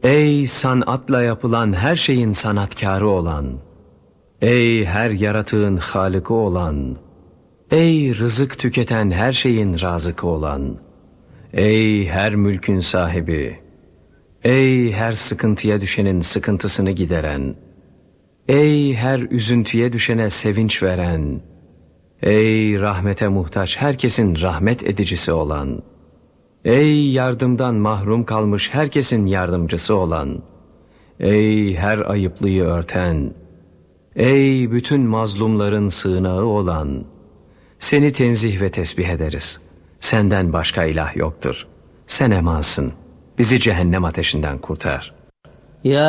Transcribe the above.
Ey sanatla yapılan her şeyin sanatkarı olan, ey her yaratığın halıkı olan, ey rızık tüketen her şeyin razıkı olan, ey her mülkün sahibi, ey her sıkıntıya düşenin sıkıntısını gideren, ey her üzüntüye düşene sevinç veren, ey rahmete muhtaç herkesin rahmet edicisi olan, ey yardımdan mahrum kalmış herkesin yardımcısı olan, ey her ayıplıyı örten, ey bütün mazlumların sığınağı olan, seni tenzih ve tesbih ederiz. Senden başka ilah yoktur. Sen emansın. Bizi cehennem ateşinden kurtar. Ya